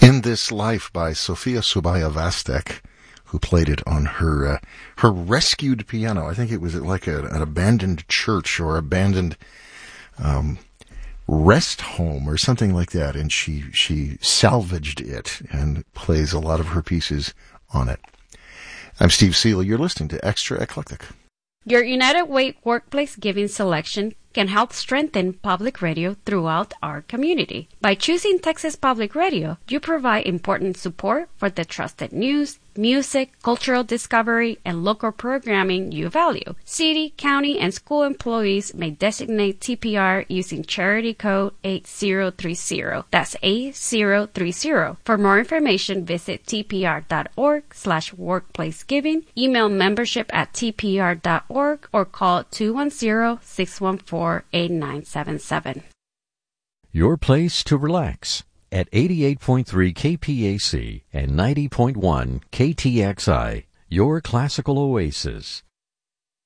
In This Life by Sofia Subaya Vastek, who played it on her rescued piano. I think it was like an abandoned church or abandoned rest home or something like that, and she salvaged it and plays a lot of her pieces on it. I'm Steve Seeley. You're listening to Extra Eclectic. Your United Way workplace giving selection can help strengthen public radio throughout our community. By choosing Texas Public Radio, you provide important support for the trusted news, music, cultural discovery, and local programming you value. City, county, and school employees may designate TPR using charity code 8030. That's 8030. For more information, visit tpr.org/workplacegiving, email membership@tpr.org, or call 210-614-8977. Your place to relax at 88.3 KPAC and 90.1 KTXI, your classical oasis.